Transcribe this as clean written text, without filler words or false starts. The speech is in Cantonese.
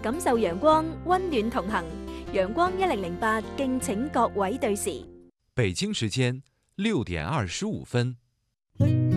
感受陽光，溫暖同行。陽光1008，敬請各位對時。 北京時間6點25分。